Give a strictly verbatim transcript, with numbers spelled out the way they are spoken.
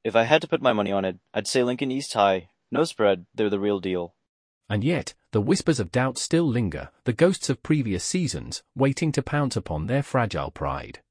If I had to put my money on it, I'd say Lincoln East High. No spread, they're the real deal. And yet, the whispers of doubt still linger, the ghosts of previous seasons, waiting to pounce upon their fragile pride.